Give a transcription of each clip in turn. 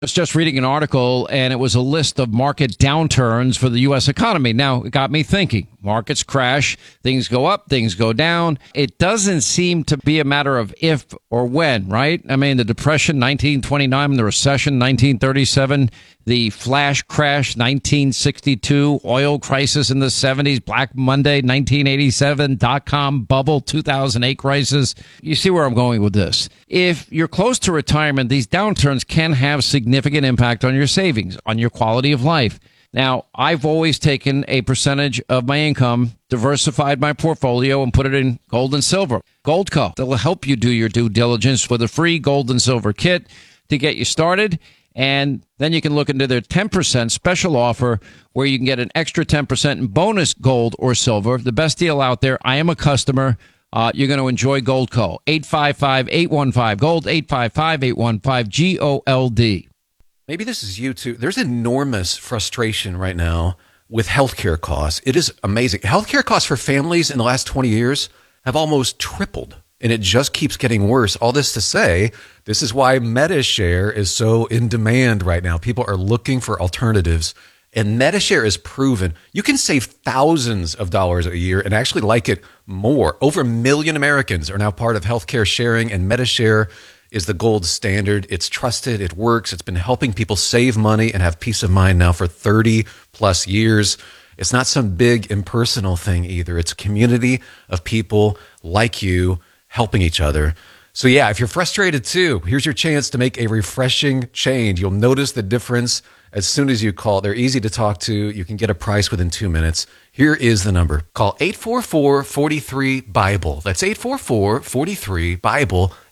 I was just reading an article, and it was a list of market downturns for the U.S. economy. Now, it got me thinking. Markets crash, things go up, things go down. It doesn't seem to be a matter of if or when, right? I mean, the Depression, 1929, the recession, 1937, the flash crash, 1962, oil crisis in the 70s, Black Monday, 1987, dot-com bubble, 2008 crisis. You see where I'm going with this. If you're close to retirement, these downturns can have significant impact on your savings, on your quality of life. Now, I've always taken a percentage of my income, diversified my portfolio, and put it in gold and silver. Goldco, they'll help you do your due diligence with a free gold and silver kit to get you started. And then you can look into their 10% special offer where you can get an extra 10% in bonus gold or silver. The best deal out there. I am a customer. You're going to enjoy Goldco. 855-815-GOLD, 855-815-GOLD. Maybe this is you too. There's enormous frustration right now with healthcare costs. It is amazing. Healthcare costs for families in the last 20 years have almost tripled, and it just keeps getting worse. All this to say, this is why MediShare is so in demand right now. People are looking for alternatives, and MediShare is proven. You can save thousands of dollars a year and actually like it more. Over 1 million Americans are now part of healthcare sharing, and MediShare is the gold standard. It's trusted. It works. It's been helping people save money and have peace of mind now for 30 plus years. It's not some big impersonal thing either. It's a community of people like you helping each other. So yeah, if you're frustrated too, here's your chance to make a refreshing change. You'll notice the difference as soon as you call. They're easy to talk to. You can get a price within 2 minutes. Here is the number. Call 844-43-BIBLE. That's 844-43-BIBLE.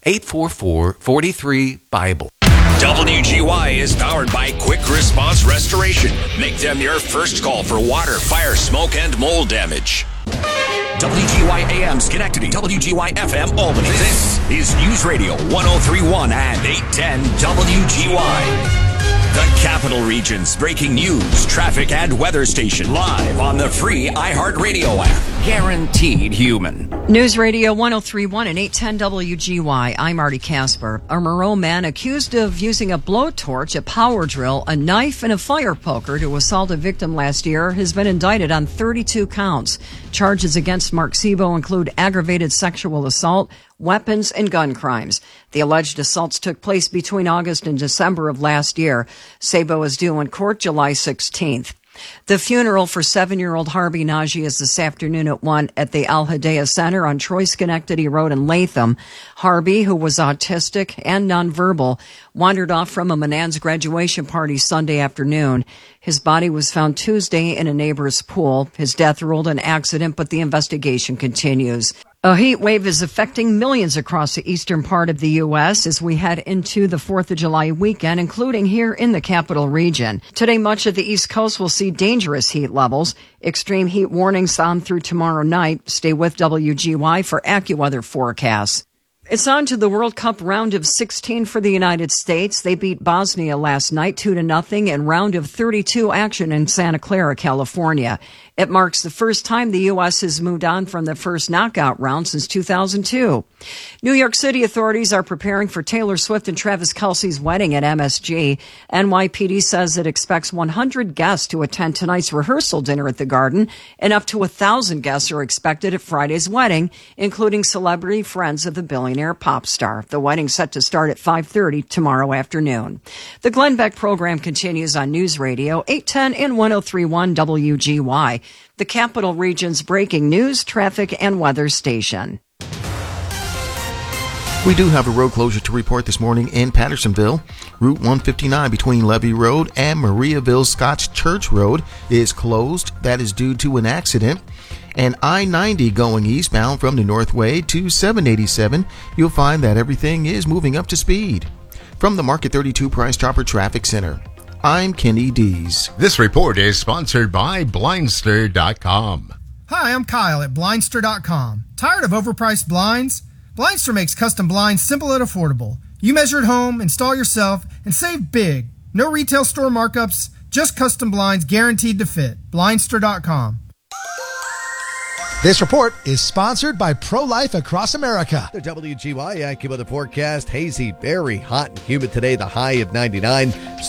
844-43-BIBLE. WGY is powered by Quick Response Restoration. Make them your first call for water, fire, smoke, and mold damage. WGY AM Schenectady, WGY FM Albany. This is News Radio 1031 and 810 WGY. The Capital Region's breaking news, traffic, and weather station live on the free iHeartRadio app. Guaranteed human. News Radio 1031 and 810 WGY. I'm Marty Casper. A Moreau man accused of using a blowtorch, a power drill, a knife, and a fire poker to assault a victim last year has been indicted on 32 counts. Charges against Mark Sebo include aggravated sexual assault, weapons, and gun crimes. The alleged assaults took place between August and December of last year. Sebo is due in court July 16th. The funeral for 7-year-old Harvey Najee is this afternoon at 1 at the Al Hidayah Center on Troy Schenectady Road in Latham. Harvey, who was autistic and nonverbal, wandered off from a Menands graduation party Sunday afternoon. His body was found Tuesday in a neighbor's pool. His death ruled an accident, but the investigation continues. A heat wave is affecting millions across the eastern part of the U.S. as we head into the 4th of July weekend, including here in the capital region. Today, much of the East Coast will see dangerous heat levels. Extreme heat warnings on through tomorrow night. Stay with WGY for AccuWeather forecasts. It's on to the World Cup round of 16 for the United States. They beat Bosnia last night 2-0 in round of 32 action in Santa Clara, California. It marks the first time the U.S. has moved on from the first knockout round since 2002. New York City authorities are preparing for Taylor Swift and Travis Kelce's wedding at MSG. NYPD says it expects 100 guests to attend tonight's rehearsal dinner at the Garden, and up to 1,000 guests are expected at Friday's wedding, including celebrity friends of the billionaire pop star. The wedding's set to start at 5:30 tomorrow afternoon. The Glenn Beck program continues on News Radio 810 and 1031 WGY. The Capital Region's breaking news, traffic, and weather station. We do have a road closure to report this morning in Pattersonville. Route 159 between Levee Road and Mariaville Scotch Church Road is closed. That is due to an accident. And I-90 going eastbound from the Northway to 787, you'll find that everything is moving up to speed. From the Market 32 Price Chopper Traffic Center, I'm Kenny Dees. This report is sponsored by Blindster.com. Hi, I'm Kyle at Blindster.com. Tired of overpriced blinds? Blindster makes custom blinds simple and affordable. You measure at home, install yourself, and save big. No retail store markups, just custom blinds guaranteed to fit. Blindster.com. This report is sponsored by Pro-Life Across America. The WGY AccuWeather forecast, hazy, very hot and humid today, the high of 99.